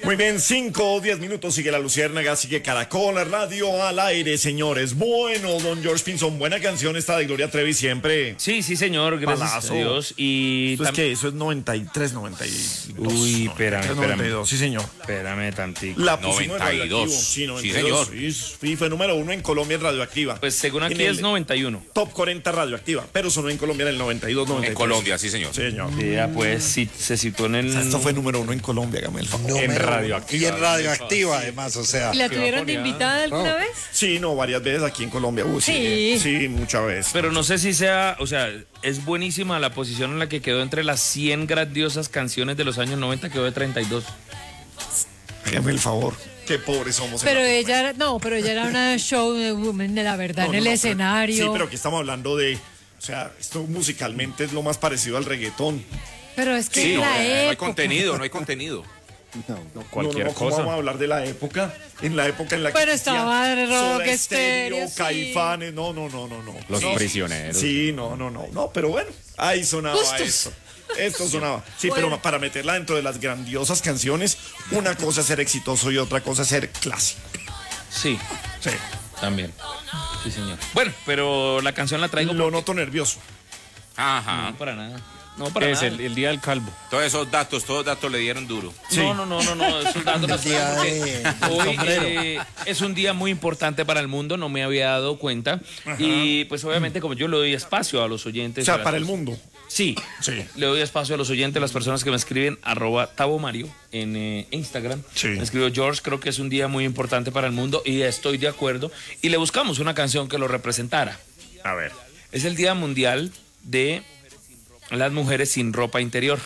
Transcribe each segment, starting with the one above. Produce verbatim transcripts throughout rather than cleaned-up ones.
Muy bien, cinco o diez minutos, sigue La Luciérnaga, sigue Caracol, la radio al aire, señores. Bueno, don George Pinzón, buena canción esta de Gloria Trevi siempre. Sí, sí, señor, gracias Palazo. a Dios. Y ¿Eso es qué? Eso es noventa y tres, noventa y dos. Uy, espérame, espérame. noventa y dos, sí, señor. Espérame tantito. La pusimos en noventa y dos. Radioactivo. Sí, noventa y Sí, dos. señor. Sí, sí, fue número uno en Colombia en Radioactiva. Pues según aquí En el es noventa y uno. Top cuarenta Radioactiva, pero sonó en Colombia en el noventa y dos, noventa y En tres. Colombia, sí, señor. Sí, señor. Sí, ya pues sí, se situó en el... O sea, esto fue número uno en Colombia, hágame el favor. Número en uno. Radioactiva. Y en Radioactiva, además, o sea. ¿Y la tuvieron de invitada alguna vez? Sí, no, varias veces aquí en Colombia. Uy, sí. Sí. Sí, muchas veces. Pero no sé si sea, o sea, es buenísima la posición en la que quedó entre las cien grandiosas canciones de los años noventa, quedó de treinta y dos. Hágame el favor. Qué pobres somos. en Pero Latinoamérica. ella era, no, pero ella era una show de woman, de la verdad, No, en no, el no, pero- escenario. sí, pero aquí estamos hablando de. O sea, esto musicalmente es lo más parecido al reggaetón. Pero es que Sí, en no, la no hay época. contenido, no hay contenido. Cualquier no, no, ¿cómo cosa. vamos a hablar de la época? En la época en la que. Bueno, existía estaba Rock Soda Estéreo, sí. Caifanes. No, no, no, no, no. Los No. prisioneros. Sí, no, no, no. No, pero bueno, ahí sonaba Justos. esto. Esto sonaba. Sí, Bueno. pero para meterla dentro de las grandiosas canciones, una cosa es ser exitoso y otra cosa es ser clásico. Sí, Sí. también. Sí, señor. Bueno, pero la canción la traigo Lo porque- noto nervioso. Ajá. No, para nada. No, para Es nada. el, el día del calvo. Todos esos datos, todos los datos le dieron duro. No, no, no, no, no, esos datos los El día traigo de- porque del hoy sombrero. eh, es un día muy importante para el mundo, no me había dado cuenta. Y pues obviamente como yo le doy espacio a los oyentes. O sea, a las para el personas- mundo. Sí, Sí. le doy espacio a los oyentes, las personas que me escriben, arroba tabomario en eh, Instagram. Sí. Me escribió George, creo que es un día muy importante para el mundo y estoy de acuerdo. Y le buscamos una canción que lo representara. A ver. Es el Día Mundial de las Mujeres sin ropa interior.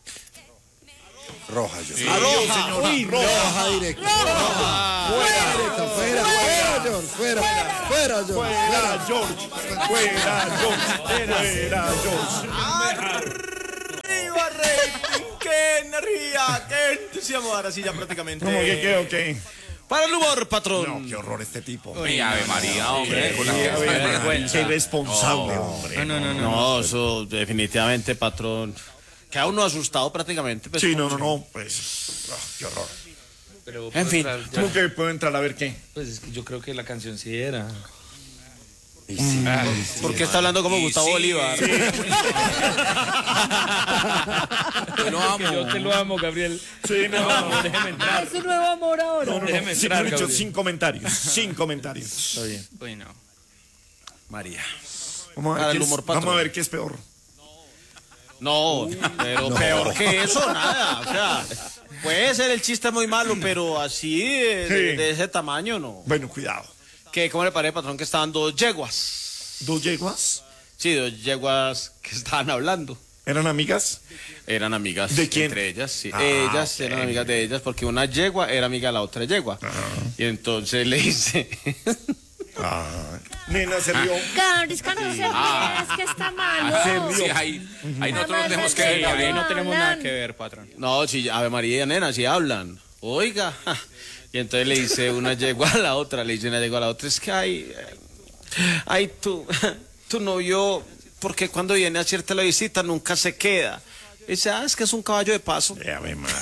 Roja, yo. Roja, señor. Uy, roja. Roja directa. Fuera, directa, fuera, fuera, George, fuera, fuera, George. Fuera George. Fuera George. Fuera George. ¡Arriba, rating! ¡Qué energía! ¡Qué entusiasmo! Ahora sí, ya prácticamente. ¿Cómo que qué o qué? Para el humor, patrón. No, qué horror este tipo. Ay, Ave María, hombre. con la- Qué vergüenza. Qué irresponsable, hombre. No, no, no. No, eso definitivamente, patrón. Queda uno asustado prácticamente. pues, Sí, no, como- no, no. Pues. ah, qué horror. Pero, En fin. pues, ¿Cómo que puedo entrar a ver qué? pues es que yo creo que la canción sí era. ¿Por qué está hablando como Y Gustavo sí. Bolívar? Yo lo amo. Yo te lo amo, Gabriel. Sí, no, no, no. Déjeme Ah, entrar. es su nuevo amor ahora. No, no, Déjeme no. Sí, entrar, mejor dicho, Gabriel. sin comentarios. Sin comentarios. Está bien. Bueno. María. Vamos a Para ver, el qué es- humor, vamos patrón. a ver qué es peor. No, pero peor que eso, nada. O sea, puede ser el chiste muy malo, pero así de, Sí. de ese tamaño no. Bueno, cuidado. ¿Qué, ¿Cómo le parece, patrón, que estaban dos yeguas? ¿Dos yeguas? Sí, dos yeguas que estaban hablando. ¿Eran amigas? Eran amigas. ¿De quién? Entre ellas, sí. Ah, ellas ok. eran amigas de ellas porque una yegua era amiga de la otra yegua. Y entonces le dice... Ah, nena se rió. Gabriel, cuando se ríe, es que está malo. Sí, ahí, ahí nosotros nos tenemos que Sí, ver. Ahí Gabriel. no tenemos nada que ver, patrón. No, si Ave María y nena, si hablan. Oiga. ja. Y entonces le dice una yegua a la otra, le dice una yegua a la otra, es que hay, ay, tu, tu novio, porque cuando viene a hacerte la visita nunca se queda. Dice, ah, es que es un caballo de paso. Eh, Ave María.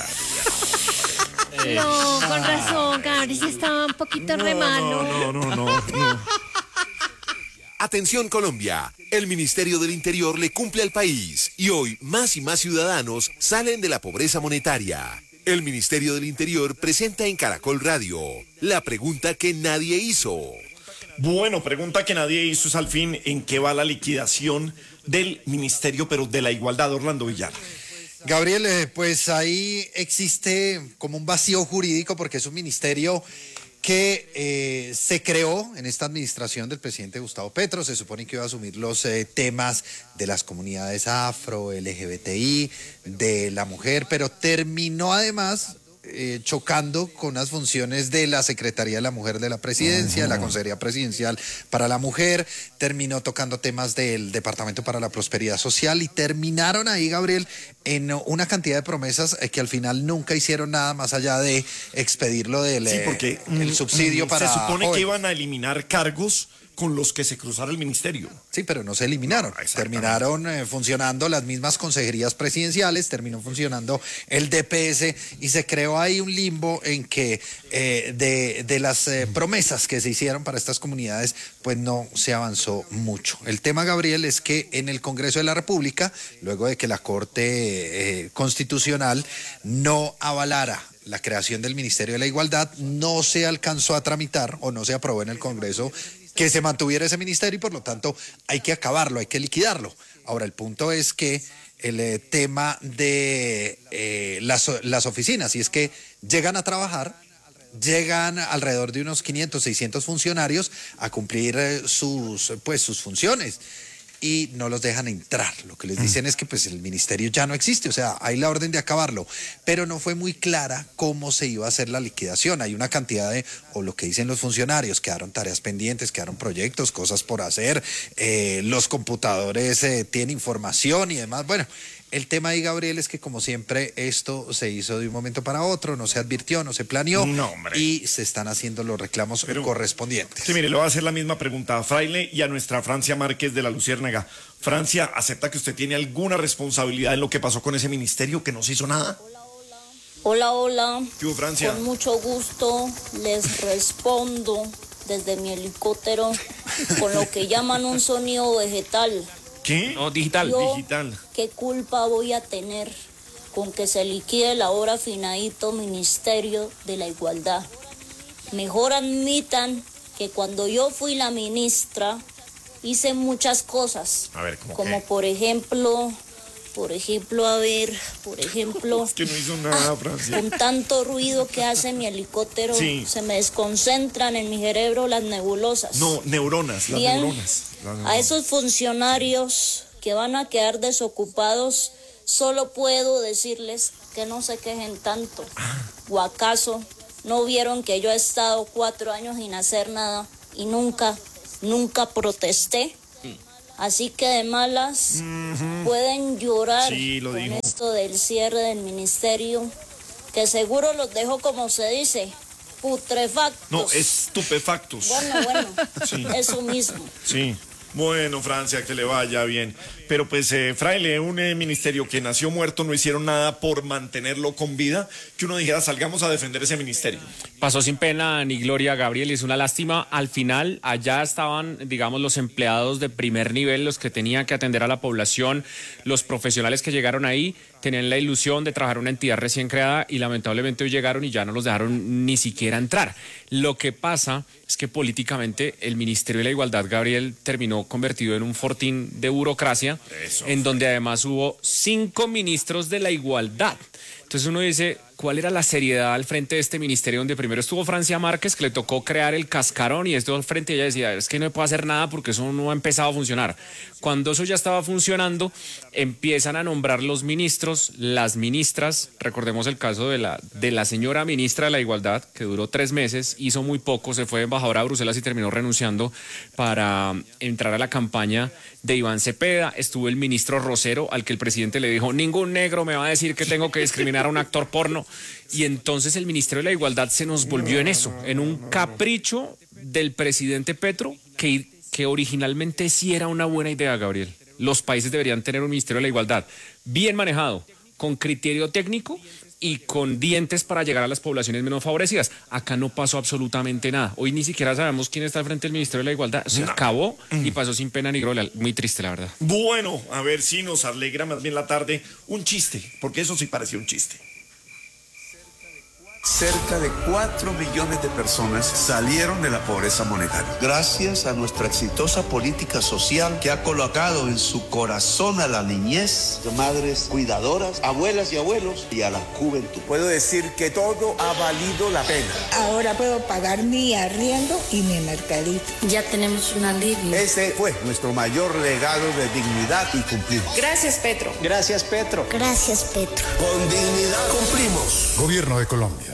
No, con razón, Gabriel estaba un poquito re malo. No, no, no, no, no. Atención Colombia, el Ministerio del Interior le cumple al país y hoy más y más ciudadanos salen de la pobreza monetaria. El Ministerio del Interior presenta en Caracol Radio la pregunta que nadie hizo. Bueno, pregunta que nadie hizo es al fin en qué va la liquidación del Ministerio, pero de la Igualdad, Orlando Villar. Gabriel, eh, pues ahí existe como un vacío jurídico porque es un ministerio que eh, se creó en esta administración del presidente Gustavo Petro. Se supone que iba a asumir los eh, temas de las comunidades afro, L G B T I, de la mujer, pero terminó además eh, chocando con las funciones de la Secretaría de la Mujer de la Presidencia, la Consejería Presidencial para la Mujer, terminó tocando temas del Departamento para la Prosperidad Social y terminaron ahí, Gabriel, en una cantidad de promesas eh, que al final nunca hicieron nada más allá de expedirlo del Sí, eh, porque el mm, subsidio mm, para se supone jóvenes. que iban a eliminar cargos con los que se cruzara el ministerio. Sí, pero no se eliminaron. Terminaron eh, funcionando las mismas consejerías presidenciales, terminó funcionando el D P S y se creó ahí un limbo en que eh, de, de las eh, promesas que se hicieron para estas comunidades, pues no se avanzó mucho. El tema, Gabriel, es que en el Congreso de la República, luego de que la Corte eh, Constitucional no avalara la creación del Ministerio de la Igualdad, no se alcanzó a tramitar o no se aprobó en el Congreso que se mantuviera ese ministerio y por lo tanto hay que acabarlo, hay que liquidarlo. Ahora, el punto es que el eh, tema de eh, las, las oficinas, y es que llegan a trabajar, llegan alrededor de unos quinientos, seiscientos funcionarios a cumplir eh, sus, pues, sus funciones y no los dejan entrar. Lo que les dicen es que pues el ministerio ya no existe, o sea, hay la orden de acabarlo, pero no fue muy clara cómo se iba a hacer la liquidación. Hay una cantidad de, o lo que dicen los funcionarios, quedaron tareas pendientes, quedaron proyectos, cosas por hacer, eh, los computadores eh, tienen información y demás. Bueno, el tema ahí, Gabriel, es que como siempre esto se hizo de un momento para otro, no se advirtió, no se planeó no, y se están haciendo los reclamos Pero, correspondientes. Sí, mire, le voy a hacer la misma pregunta a Fraile y a nuestra Francia Márquez de la Luciérnaga. Francia, ¿acepta que usted tiene alguna responsabilidad en lo que pasó con ese ministerio, que no se hizo nada? Hola, hola. ¿Qué hubo, Francia? Con mucho gusto les respondo desde mi helicóptero con lo que llaman un sonido vegetal. ¿Qué? No, digital. Yo, digital. ¿Qué culpa voy a tener con que se liquide el ahora finadito Ministerio de la Igualdad? Mejor admitan que cuando yo fui la ministra hice muchas cosas. A ver, ¿cómo Como qué? por ejemplo, por ejemplo, a ver, por ejemplo... Es que no hizo nada, Francia. Con tanto ruido que hace mi helicóptero, Sí. se me desconcentran en mi cerebro las nebulosas. No, neuronas, las Bien, neuronas. Las neuronas. a esos funcionarios que van a quedar desocupados, solo puedo decirles que no se quejen tanto. ¿O acaso no vieron que yo he estado cuatro años sin hacer nada y nunca, nunca protesté? Así que de malas uh-huh. pueden llorar sí, lo con dijo. esto del cierre del ministerio, que seguro los dejo, como se dice, putrefactos. No, estupefactos. Bueno, bueno, sí. eso mismo. Sí. Bueno, Francia, que le vaya bien. Pero pues, eh, Fraile, un eh, ministerio que nació muerto, no hicieron nada por mantenerlo con vida, que uno dijera, salgamos a defender ese ministerio. Pasó sin pena ni gloria, Gabriel, y es una lástima. Al final, allá estaban, digamos, los empleados de primer nivel, los que tenían que atender a la población, los profesionales que llegaron ahí, tenían la ilusión de trabajar en una entidad recién creada y lamentablemente hoy llegaron y ya no los dejaron ni siquiera entrar. Lo que pasa es que políticamente el Ministerio de la Igualdad, Gabriel, terminó convertido en un fortín de burocracia, Eso. en donde además hubo cinco ministros de la igualdad. Entonces uno dice, ¿cuál era la seriedad al frente de este ministerio donde primero estuvo Francia Márquez, que le tocó crear el cascarón, y esto al frente ella decía, es que no puedo hacer nada porque eso no ha empezado a funcionar? Cuando eso ya estaba funcionando, empiezan a nombrar los ministros, las ministras. Recordemos el caso de la, de la señora ministra de la Igualdad, que duró tres meses, hizo muy poco, se fue embajadora a Bruselas y terminó renunciando para entrar a la campaña de Iván Cepeda. Estuvo el ministro Rosero, al que el presidente le dijo, ningún negro me va a decir que tengo que discriminar a un actor porno. Y entonces el Ministerio de la Igualdad se nos volvió en eso, en un capricho del presidente Petro, que, que originalmente sí era una buena idea, Gabriel. Los países deberían tener un Ministerio de la Igualdad bien manejado, con criterio técnico y con dientes para llegar a las poblaciones menos favorecidas. Acá no pasó absolutamente nada. Hoy ni siquiera sabemos quién está al frente del Ministerio de la Igualdad. Se no. acabó y pasó sin pena ni gloria. Muy triste, la verdad. Bueno, a ver si nos alegra más bien la tarde un chiste, porque eso sí parecía un chiste. Cerca de cuatro millones de personas salieron de la pobreza monetaria. Gracias a nuestra exitosa política social que ha colocado en su corazón a la niñez, de madres cuidadoras, abuelas y abuelos y a la juventud. Puedo decir que todo ha valido la pena. Ahora puedo pagar mi arriendo y mi mercadito. Ya tenemos un alivio. Ese fue nuestro mayor legado de dignidad y cumplimos. Gracias, Petro. Gracias, Petro. Gracias, Petro. Con dignidad cumplimos. Gobierno de Colombia.